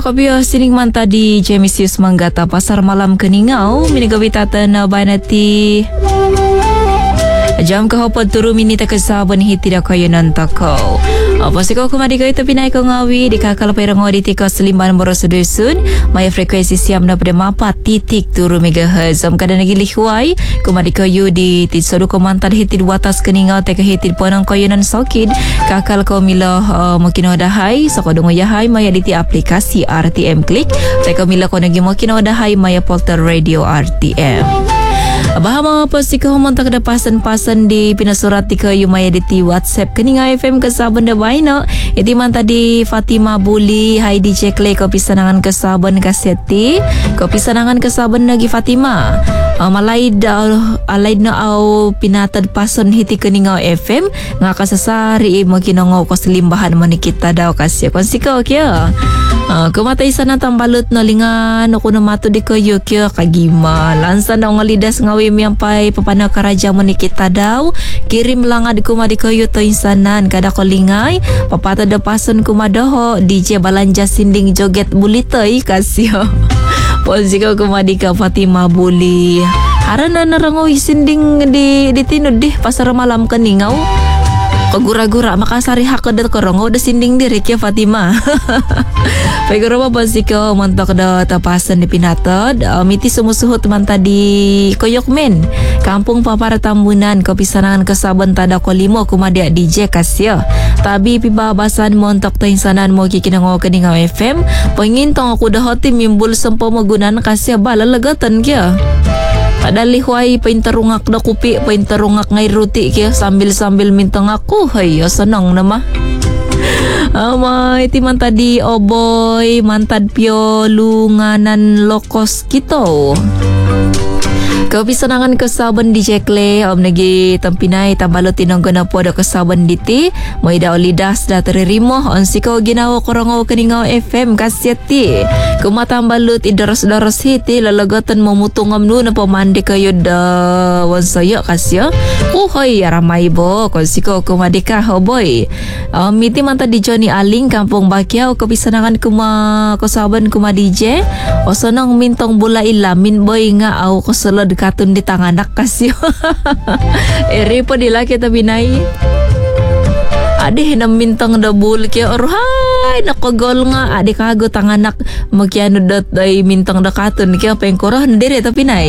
Kabia sining manta di Jemisius Manggata Pasar Malam Keningau minigawitatan na banati jam kahapon turu minita kasabon hiti da kayo ng takaw. Pasiko kumadi kayo tapinay ko ngawi di kakalapay rango di tika selimban borosudusun may frekuensi siam na pada mapa titik turu megahertz. Kada nagilihuay kumadi kayo di tisodu komantar hiti watas Keningau teka hiti ponong kayo ng sakit kakal ko mila mukinodahay sa kodong yahay maya diti aplikasi RTM Click teka mila ko nagi mukinodahay maya Polter Radio RTM. Bahama pasti ko humantak da pasan-pasan di pinasurat di kayo maya diti WhatsApp Keningau FM kasabon da baino iti man tadi Fatima Buli hai di cekle ko pisanangan kasabon kaseti ko pisanangan kasabon lagi Fatima malaid na au pinatad pason hiti Keningau FM nga kasasari mo kinongo ko selimbahan mo ni kita daw kasya konsiko kya kumatay sana tambalot na lingan ako na mato di kayo kya kagima lansan na ngalidas ngawi miyang pay papanaw karaja mo ni kita daw kirim lang ad kumadi kayo to insanan kada ko lingay papata da pason kumadaho DJ balanja sinding joget bulitoy kasyo polsi ko kumadi ka Fatima Buli harana narangoy sinding di tinud di pasar malam Keningau kagura-gura makasari hakad ko rongo da sinding diri kya Fatima. Paguro pa basiko mantok da tapasan di pinatod miti sumusuhot man tadi Koyokmen kampung Papara Tambunan ko pisanangan kasabon tada ko limo kumadia DJ kasya tabi pibabasan mo antok ta insanan mo kikinango Keningau FM pangintong ako da hoti mimbul sampo magunan kasya balalagatan kya kadalihuay paintarungak na kupi paintarungak ngay ruti kaya sambil-sambil mintang ako hay sanang nama iti man tadi oboy mantad pio lunganan lokos kito kau pisanangan kasabon di cekle nagi tampinay tabalot tinonggo na po da kasabon diti may daw lidas da teririmo onsi ko ginawa korongo Keningau FM kasyati kumatambalot idaros-daros hiti lalagatan mamutungam no na pamandi kayo da wansaya kasya uhoy aramay bo konsi ko kumadika hoboy miti manta di Johnny Aling kampung Bakiao kau pisanangan kasabon kuma DJ o sonong mintong bula ilamin boy nga au kosolod katun di tanganak kasyo eri po dila kita binay adi hinam mintang dabul kaya oruhay nakagol nga adi kago tanganak magkiano dat ay mintang da katun kaya pengkoro ndiri tapi nay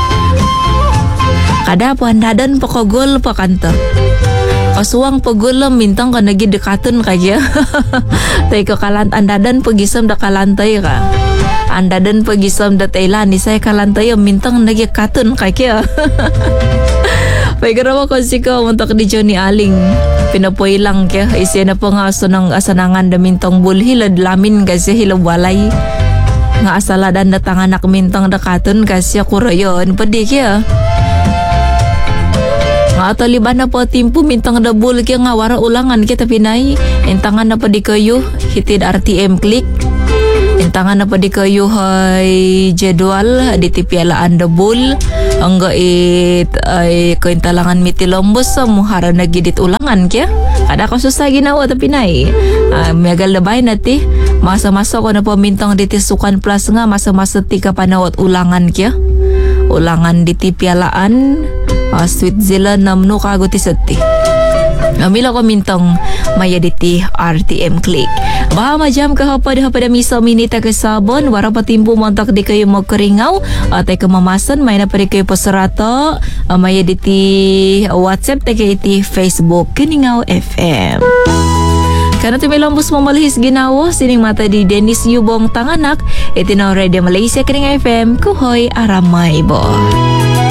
kada po andadan po kagol po kanto kasuang pagulam mintang ka nagi dekatun kaya tay ko kalant andadan pagisam da kalantay ka andadan pagisam da Thailand ni saya kalantay mintang nagi katun kaya pagkarawa ko siko untuk di Johnny Aling pinapoy lang kaya isya na po nga ng asanangan da mintang bulhilad lamin kasi hilawalay nga asaladan da tanganak mintang da katun kasi kurayon padi kaya nga taliban na po timpu mintang da bul kaya nga wara ulangan kita pinay intangan na pa di kayo hitid RTM Click intangan na pa di kayo hay jadwal di tipialaan da bul hangga ay kointalangan mitilombos sa muhara na gidit ulangan kaya kada ko susah ginawa tapi pinay megal labay nati masa-masa ko na po mintang di tisukan plus nga masa-masa ti kapanawat ulangan kaya ulangan di tipialaan Switzerland namno kago ti sati Amila ko mintong maya diti RTM Click. Baha majam kahapad misa minita kasabon wara patimpo mantak di kayo magkaringaw at ay kamamasan may na pa kayo pasarato maya diti WhatsApp tayo iti Facebook Keningau FM. Kana tumilambos mamalhis ginawa sining mata di Dennis Yubong Tanganak itinaw Radio Malaysia Keningau FM kuhoy aramay bo.